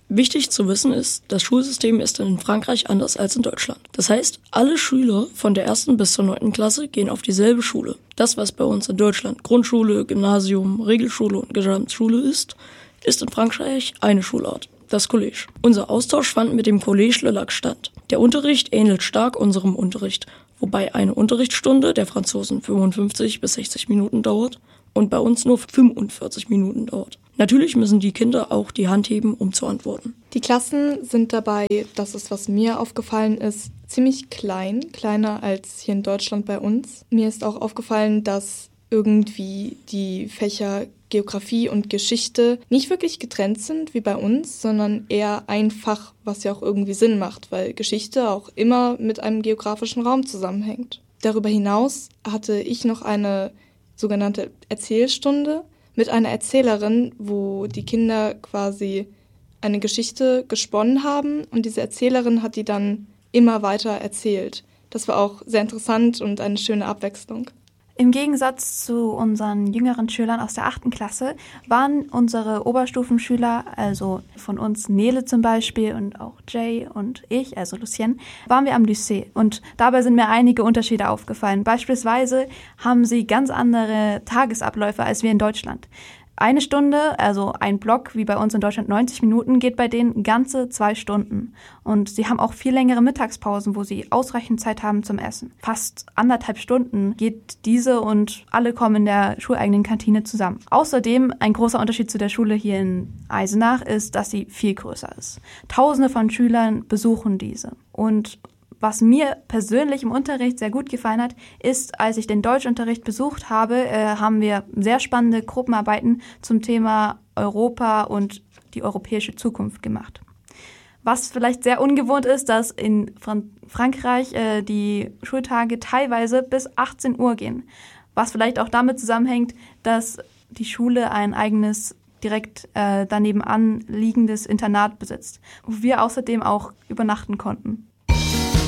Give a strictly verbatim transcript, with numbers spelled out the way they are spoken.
Wichtig zu wissen ist, das Schulsystem ist in Frankreich anders als in Deutschland. Das heißt, alle Schüler von der ersten bis zur neunten Klasse gehen auf dieselbe Schule. Das, was bei uns in Deutschland Grundschule, Gymnasium, Regelschule und Gesamtschule ist, ist in Frankreich eine Schulart, das Collège. Unser Austausch fand mit dem Collège Le Lac statt. Der Unterricht ähnelt stark unserem Unterricht, wobei eine Unterrichtsstunde der Franzosen fünfundfünfzig bis sechzig Minuten dauert und bei uns nur fünfundvierzig Minuten dauert. Natürlich müssen die Kinder auch die Hand heben, um zu antworten. Die Klassen sind dabei, das ist, was mir aufgefallen ist, ziemlich klein, kleiner als hier in Deutschland bei uns. Mir ist auch aufgefallen, dass irgendwie die Fächer Geografie und Geschichte nicht wirklich getrennt sind wie bei uns, sondern eher ein Fach, was ja auch irgendwie Sinn macht, weil Geschichte auch immer mit einem geografischen Raum zusammenhängt. Darüber hinaus hatte ich noch eine sogenannte Erzählstunde mit einer Erzählerin, wo die Kinder quasi eine Geschichte gesponnen haben und diese Erzählerin hat die dann immer weiter erzählt. Das war auch sehr interessant und eine schöne Abwechslung. Im Gegensatz zu unseren jüngeren Schülern aus der achten Klasse waren unsere Oberstufenschüler, also von uns Nele zum Beispiel und auch Jay und ich, also Lucienne, waren wir am Lycée. Und dabei sind mir einige Unterschiede aufgefallen. Beispielsweise haben sie ganz andere Tagesabläufe als wir in Deutschland. Eine Stunde, also ein Block wie bei uns in Deutschland neunzig Minuten, geht bei denen ganze zwei Stunden. Und sie haben auch viel längere Mittagspausen, wo sie ausreichend Zeit haben zum Essen. Fast anderthalb Stunden geht diese und alle kommen in der schuleigenen Kantine zusammen. Außerdem ein großer Unterschied zu der Schule hier in Eisenach ist, dass sie viel größer ist. Tausende von Schülern besuchen diese. Und was mir persönlich im Unterricht sehr gut gefallen hat, ist, als ich den Deutschunterricht besucht habe, äh, haben wir sehr spannende Gruppenarbeiten zum Thema Europa und die europäische Zukunft gemacht. Was vielleicht sehr ungewohnt ist, dass in Fran- Frankreich äh, die Schultage teilweise bis achtzehn Uhr gehen. Was vielleicht auch damit zusammenhängt, dass die Schule ein eigenes direkt äh, daneben an liegendes Internat besitzt, wo wir außerdem auch übernachten konnten.